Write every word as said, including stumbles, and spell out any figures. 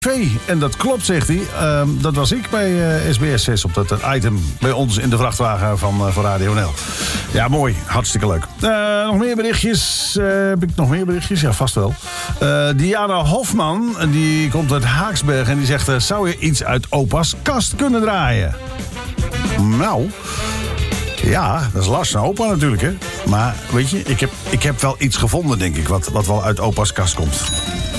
En dat klopt, zegt hij. Uh, dat was ik bij uh, S B S zes op dat uh, item bij ons in de vrachtwagen van, uh, van Radio N L. Ja, mooi. Hartstikke leuk. Uh, nog meer berichtjes. Uh, heb ik nog meer berichtjes? Ja, vast wel. Uh, Diana Hofman, die komt uit Haaksberg en die zegt... Uh, zou je iets uit opa's kast kunnen draaien? Nou... Ja, dat is Lars naar opa natuurlijk, hè. Maar weet je, ik heb, ik heb wel iets gevonden, denk ik... wat, wat wel uit opa's kast komt.